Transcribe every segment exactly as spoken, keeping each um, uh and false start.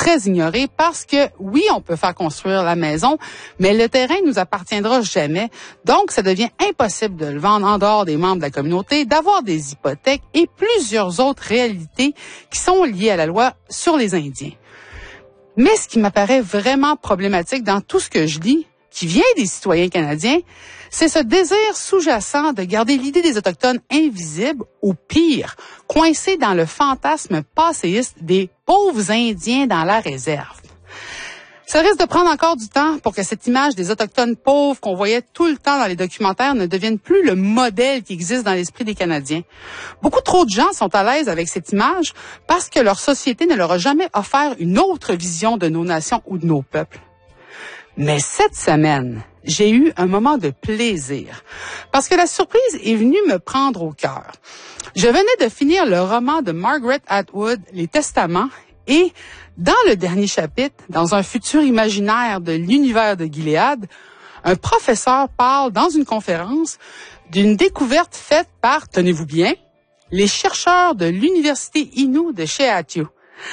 très ignoré parce que, oui, on peut faire construire la maison, mais le terrain nous appartiendra jamais. Donc, ça devient impossible de le vendre en dehors des membres de la communauté, d'avoir des hypothèques et plusieurs autres réalités qui sont liées à la loi sur les Indiens. Mais ce qui m'apparaît vraiment problématique dans tout ce que je lis, qui vient des citoyens canadiens, c'est ce désir sous-jacent de garder l'idée des Autochtones invisibles, ou pire, coincés dans le fantasme passéiste des pauvres Indiens dans la réserve. Ça risque de prendre encore du temps pour que cette image des Autochtones pauvres qu'on voyait tout le temps dans les documentaires ne devienne plus le modèle qui existe dans l'esprit des Canadiens. Beaucoup trop de gens sont à l'aise avec cette image parce que leur société ne leur a jamais offert une autre vision de nos nations ou de nos peuples. Mais cette semaine, j'ai eu un moment de plaisir parce que la surprise est venue me prendre au cœur. Je venais de finir le roman de Margaret Atwood, Les Testaments, et dans le dernier chapitre, dans un futur imaginaire de l'univers de Gilead, un professeur parle dans une conférence d'une découverte faite par, tenez-vous bien, les chercheurs de l'université Innu de Sheatu.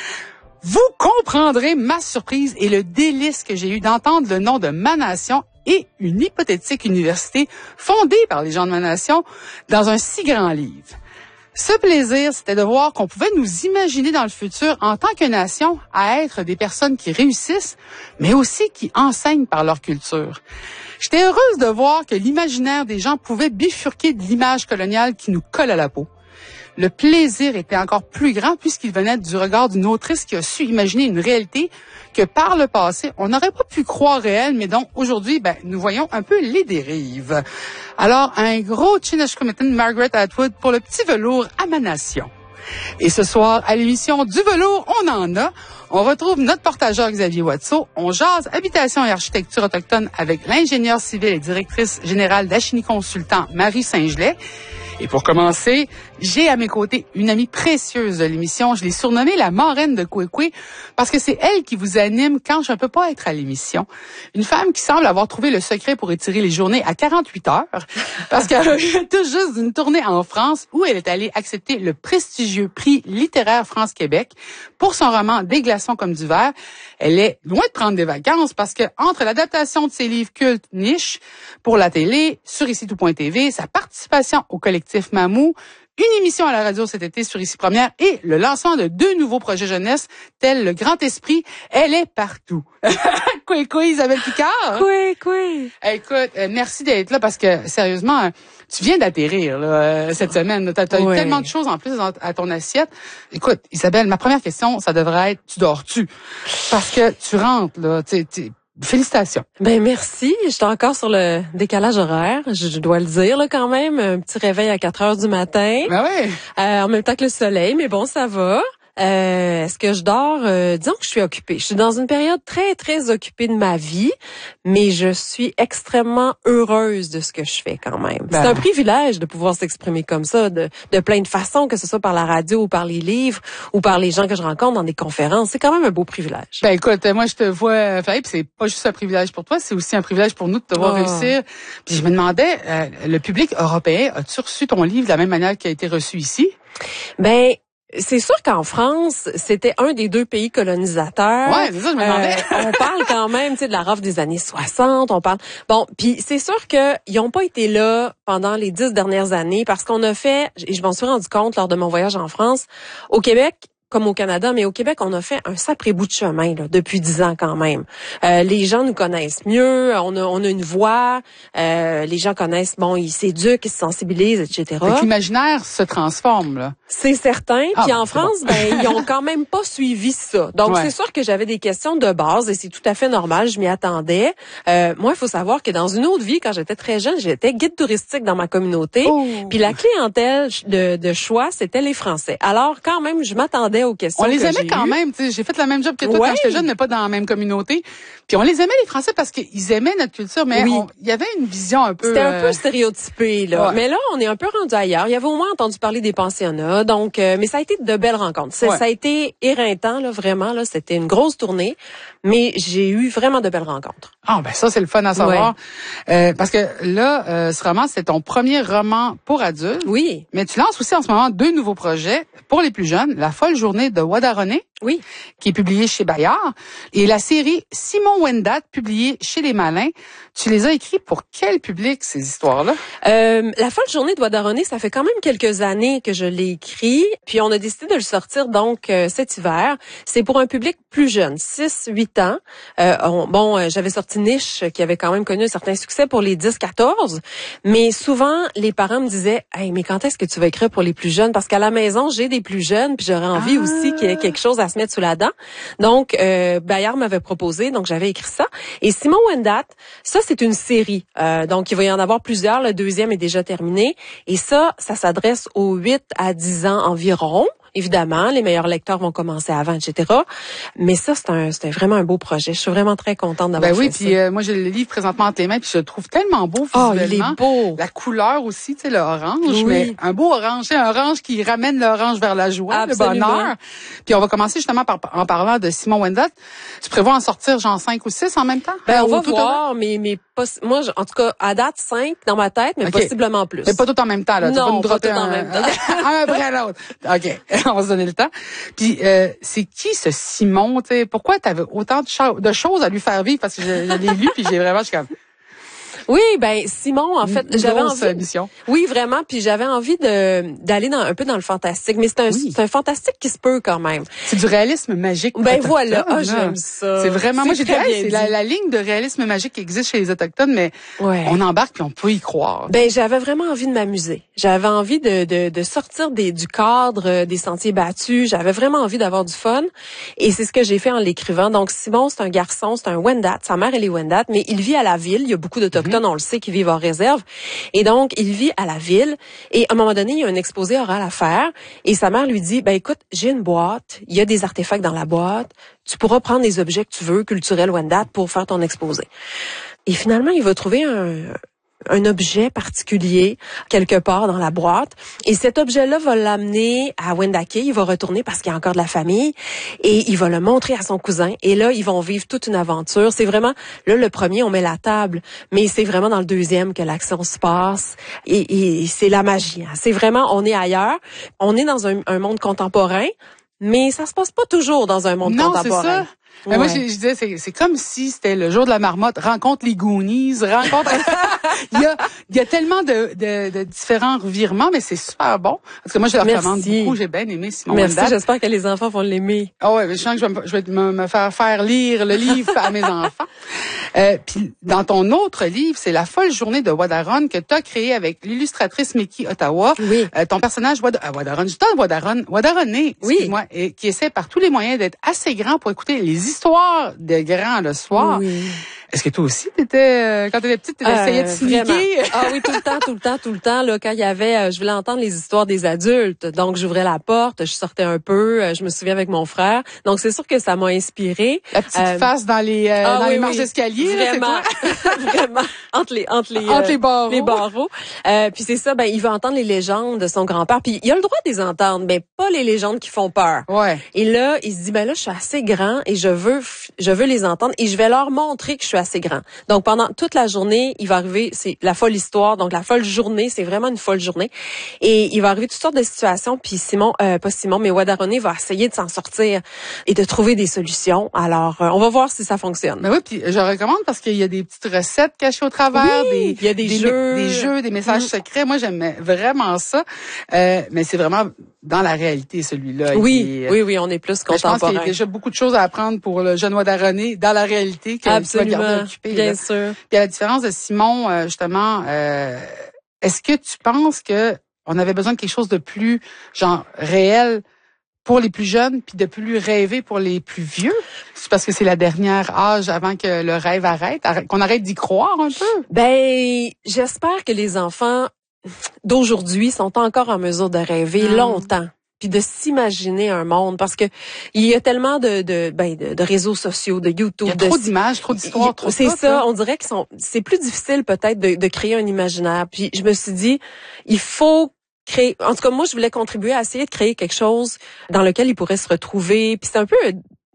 Vous comprendrez ma surprise et le délice que j'ai eu d'entendre le nom de ma nation et une hypothétique université fondée par les gens de ma nation dans un si grand livre. Ce plaisir, c'était de voir qu'on pouvait nous imaginer dans le futur en tant que nation à être des personnes qui réussissent, mais aussi qui enseignent par leur culture. J'étais heureuse de voir que l'imaginaire des gens pouvait bifurquer de l'image coloniale qui nous colle à la peau. Le plaisir était encore plus grand puisqu'il venait du regard d'une autrice qui a su imaginer une réalité que par le passé, on n'aurait pas pu croire réelle, mais dont aujourd'hui, ben, nous voyons un peu les dérives. Alors, un gros Chinashkumitan Margaret Atwood pour le petit velours à ma nation. Et ce soir, à l'émission du velours, on en a. On retrouve notre portageur Xavier Watso. On jase habitation et architecture autochtone avec l'ingénieure civile et directrice générale d'Achini Consultant, Marie Saint-Gelais. Et pour commencer, j'ai à mes côtés une amie précieuse de l'émission. Je l'ai surnommée la marraine de Kwekwe parce que c'est elle qui vous anime quand je ne peux pas être à l'émission. Une femme qui semble avoir trouvé le secret pour étirer les journées à quarante-huit heures parce qu'elle revient tout juste d'une tournée en France où elle est allée accepter le prestigieux prix littéraire France-Québec pour son roman Des glaçons comme du verre. Elle est loin de prendre des vacances parce que entre l'adaptation de ses livres cultes niche pour la télé, sur ici tout point t v, sa participation au collectif Mamou, une émission à la radio cet été sur Ici Première et le lancement de deux nouveaux projets jeunesse tels le Grand Esprit, elle est partout. Quoi, quoi, Isabelle Picard? Oui, oui. Écoute, euh, merci d'être là parce que, sérieusement, tu viens d'atterrir là, euh, cette semaine. Tu as, oui. eu tellement de choses en plus à, à ton assiette. Écoute, Isabelle, ma première question, ça devrait être, tu dors-tu? Parce que tu rentres, là, tu sais, félicitations. Ben merci. J'étais encore sur le décalage horaire, je, je dois le dire là quand même. Un petit réveil à quatre heures du matin. Ben oui. Euh, en même temps que le soleil, mais bon, ça va. Euh, est-ce que je dors? Euh, disons que je suis occupée. Je suis dans une période très, très occupée de ma vie, mais je suis extrêmement heureuse de ce que je fais quand même. Ben. C'est un privilège de pouvoir s'exprimer comme ça, de, de plein de façons, que ce soit par la radio ou par les livres ou par les gens que je rencontre dans des conférences. C'est quand même un beau privilège. Ben écoute, moi je te vois faire, puis c'est pas juste un privilège pour toi, c'est aussi un privilège pour nous de te voir oh. réussir. Puis je me demandais, euh, le public européen, as-tu reçu ton livre de la même manière qu'il a été reçu ici? Ben c'est sûr qu'en France, c'était un des deux pays colonisateurs. Ouais, c'est ça, je me demandais. Euh, on parle quand même, tu sais, de la rafle des années soixante. On parle. Bon, puis c'est sûr que ils ont pas été là pendant les dix dernières années parce qu'on a fait, et je m'en suis rendu compte lors de mon voyage en France, au Québec, comme au Canada, mais au Québec, on a fait un sacré bout de chemin là, depuis dix ans quand même. Euh, les gens nous connaissent mieux, on a, on a une voix, euh, les gens connaissent, bon, ils s'éduquent, ils se sensibilisent, et cetera. Donc l'imaginaire se transforme, là. C'est certain. Ah, Puis ben, en France, bon. ben ils ont quand même pas suivi ça. Donc ouais. c'est sûr que j'avais des questions de base et c'est tout à fait normal. Je m'y attendais. Euh, moi, il faut savoir que dans une autre vie, quand j'étais très jeune, j'étais guide touristique dans ma communauté. Oh. Puis la clientèle de, de choix, c'était les Français. Alors quand même, je m'attendais aux questions. On les que aimait quand eues. même. J'ai fait la même job que toi ouais. quand j'étais jeune, mais pas dans la même communauté. Puis on les aimait les Français parce qu'ils aimaient notre culture, mais oui. il y avait une vision un peu. C'était un euh... peu stéréotypé là. Ouais. Mais là, on est un peu rendu ailleurs. Il y avait au moins entendu parler des pensionnats. Donc, euh, mais ça a été de belles rencontres. Ouais. Ça a été éreintant là, vraiment là. C'était une grosse tournée, mais j'ai eu vraiment de belles rencontres. Ah ben ça c'est le fun à savoir. Ouais. Euh, parce que là, euh, ce roman c'est ton premier roman pour adultes. Oui. Mais tu lances aussi en ce moment deux nouveaux projets pour les plus jeunes, La folle journée journée de Wadarone. Oui. Qui est publiée chez Bayard. Et la série Simon Wendat, publiée chez Les Malins. Tu les as écrits pour quel public, ces histoires-là? Euh, la folle journée de Wadarone, ça fait quand même quelques années que je l'ai écrit. Puis on a décidé de le sortir donc euh, cet hiver. C'est pour un public plus jeune, six huit ans. Euh, on, bon, euh, j'avais sorti Niche, qui avait quand même connu un certain succès pour les dix quatorze. Mais souvent, les parents me disaient, « Hey, mais quand est-ce que tu vas écrire pour les plus jeunes? Parce qu'à la maison, j'ai des plus jeunes, puis j'aurais envie ah. aussi qu'il y ait quelque chose à se mettre sous la dent. » Donc, euh, Bayard m'avait proposé, donc j'avais écrit ça. Et Simon Wendat, ça, c'est une série. Euh, donc, il va y en avoir plusieurs. Le deuxième est déjà terminé. Et ça, ça s'adresse aux huit à dix ans environ. Évidemment, les meilleurs lecteurs vont commencer avant, et cetera. Mais ça, c'est un, c'est vraiment un beau projet. Je suis vraiment très contente d'avoir ben oui, fait puis ça. Euh, moi, j'ai le livre présentement entre les mains, puis je le trouve tellement beau visuellement. Oh, il est beau. La couleur aussi, tu sais, le orange, oui. mais un beau orange, c'est un orange qui ramène l'orange vers la joie, Absolument. le bonheur. Puis on va commencer justement par, en parlant de Simon Wendat. Tu prévois en sortir genre cinq ou six en même temps? Ben, on va voir, mais, mais pas, moi, en tout cas, à date, cinq dans ma tête, mais okay. possiblement plus. Mais pas tout en même temps, là. Non, tu vas nous pas tout un, en même temps. un après l'autre. OK. On va se donner le temps. Puis, euh, c'est qui ce Simon, tu sais? Pourquoi tu avais autant de, cho- de choses à lui faire vivre? Parce que je, je l'ai lu, puis j'ai vraiment, je suis comme... Oui, ben Simon, en fait, Une j'avais envie. Mission. Oui, vraiment, puis j'avais envie de d'aller dans un peu dans le fantastique, mais c'est un oui. c'est un fantastique qui se peut quand même. C'est du réalisme magique. Ben voilà, oh, j'aime ça. C'est vraiment, moi j'ai dit, hey, c'est la, la ligne de réalisme magique qui existe chez les autochtones, mais ouais. on embarque puis on peut y croire. Ben j'avais vraiment envie de m'amuser. J'avais envie de de, de sortir des du cadre des sentiers battus. J'avais vraiment envie d'avoir du fun, et c'est ce que j'ai fait en l'écrivant. Donc Simon, c'est un garçon, c'est un Wendat. Sa mère elle est Wendat, mais il vit à la ville. Il y a beaucoup d'autochtones. On le sait, qui vivent en réserve. Et donc, il vit à la ville. Et à un moment donné, il y a un exposé oral à faire. Et sa mère lui dit, ben écoute, j'ai une boîte. Il y a des artefacts dans la boîte. Tu pourras prendre les objets que tu veux, culturels Wendat, pour faire ton exposé. Et finalement, il va trouver un... un objet particulier quelque part dans la boîte, et cet objet-là va l'amener à Wendake. Il va retourner parce qu'il y a encore de la famille, et il va le montrer à son cousin, et là ils vont vivre toute une aventure. C'est vraiment là le premier, on met la table, mais c'est vraiment dans le deuxième que l'action se passe, et, et c'est la magie, hein. C'est vraiment, on est ailleurs, on est dans un, un monde contemporain, mais ça se passe pas toujours dans un monde non, contemporain. C'est ça. Ouais. Moi, je, je disais, c'est, c'est comme si c'était le jour de la marmotte, rencontre les Goonies, rencontre... il y a, il y a tellement de, de, de différents revirements, mais c'est super bon. Parce que moi, je le recommande beaucoup. J'ai bien aimé Simon Merci, Wendat. J'espère que les enfants vont l'aimer. Ah oh ouais, je sens que je vais, me, je vais me, me faire faire lire le livre à mes enfants. Euh, puis dans ton autre livre, c'est La folle journée de Wadarone que tu as créé avec l'illustratrice Miki Ottawa. Oui. Euh, ton personnage Wad- euh, Wadarone, je t'en Wadarone, Wadarone, excuse-moi, oui. et, qui essaie par tous les moyens d'être assez grand pour écouter les histoires des grands le soir. Oui. Est-ce que toi aussi, t'étais, euh, quand t'étais petite, t'essayais euh, de sneaker? Ah oui, tout le temps, tout le temps, tout le temps. Là, quand il y avait, euh, je voulais entendre les histoires des adultes, donc j'ouvrais la porte, je sortais un peu, euh, je me souviens avec mon frère. Donc c'est sûr que ça m'a inspiré. La petite euh, face dans les euh, ah, dans oui, les marches oui. d'escalier, vraiment, là, c'est vraiment entre les entre les entre euh, les barreaux. Les barreaux. Euh, puis c'est ça, ben il veut entendre les légendes de son grand-père. Puis il a le droit de les entendre, mais pas les légendes qui font peur. Ouais. Et là, il se dit ben là, je suis assez grand et je veux je veux les entendre et je vais leur montrer que je suis assez grand. Donc pendant toute la journée, il va arriver, c'est la folle histoire, donc la folle journée, c'est vraiment une folle journée. Et il va arriver toutes sortes de situations, puis Simon, euh, pas Simon, mais Wadarone va essayer de s'en sortir et de trouver des solutions. Alors, euh, on va voir si ça fonctionne. Ben oui, puis je recommande parce qu'il y a des petites recettes cachées au travers, oui, des, il y a des, des jeux, des jeux, des messages mmh. secrets. Moi, j'aime vraiment ça. Euh, mais c'est vraiment dans la réalité, celui-là. Oui, est, oui, oui, on est plus contemporain. Je pense qu'il y a déjà beaucoup de choses à apprendre pour le jeune Wadarone dans la réalité que Absolument, tu vas garder occupé. Bien là. sûr. Puis à la différence de Simon, euh, justement, euh, est-ce que tu penses que on avait besoin de quelque chose de plus, genre, réel pour les plus jeunes, puis de plus rêver pour les plus vieux? C'est parce que c'est la dernière âge avant que le rêve arrête, qu'on arrête d'y croire un peu? Ben, j'espère que les enfants d'aujourd'hui sont encore en mesure de rêver mmh. longtemps, puis de s'imaginer un monde, parce que il y a tellement de de ben de, de réseaux sociaux, de YouTube, il y a trop de, d'images, trop d'histoires, trop. C'est tout, ça, hein? On dirait qu'ils sont, c'est plus difficile peut-être de, de créer un imaginaire. Puis je me suis dit, il faut créer. En tout cas, moi, je voulais contribuer à essayer de créer quelque chose dans lequel ils pourraient se retrouver. Puis c'est un peu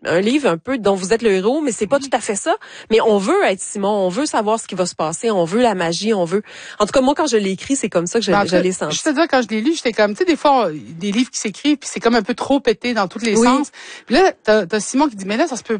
un livre un peu dont vous êtes le héros, mais c'est pas tout à fait ça. Mais on veut être Simon, on veut savoir ce qui va se passer, on veut la magie, on veut. En tout cas, moi, quand je l'ai écrit, c'est comme ça que je, je l'ai senti. Je te dis, quand je l'ai lu, j'étais comme, tu sais, des fois, des livres qui s'écrivent, puis c'est comme un peu trop pété dans tous les oui. sens. Puis là, t'as, t'as Simon qui dit, mais là, ça se peut